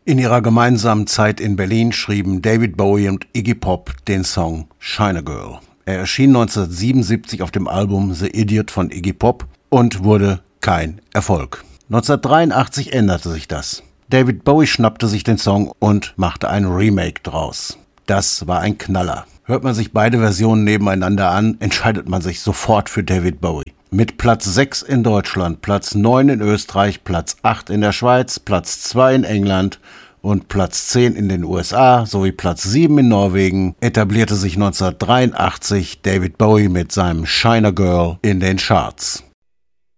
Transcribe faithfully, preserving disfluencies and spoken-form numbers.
In ihrer gemeinsamen Zeit in Berlin schrieben David Bowie und Iggy Pop den Song China Girl. Er erschien neunzehnhundertsiebenundsiebzig auf dem Album The Idiot von Iggy Pop und wurde kein Erfolg. neunzehnhundertdreiundachtzig änderte sich das. David Bowie schnappte sich den Song und machte ein Remake draus. Das war ein Knaller. Hört man sich beide Versionen nebeneinander an, entscheidet man sich sofort für David Bowie. Mit Platz sechs in Deutschland, Platz neun in Österreich, Platz acht in der Schweiz, Platz zwei in England und Platz zehn in den U S A sowie Platz sieben in Norwegen etablierte sich neunzehnhundertdreiundachtzig David Bowie mit seinem China Girl in den Charts.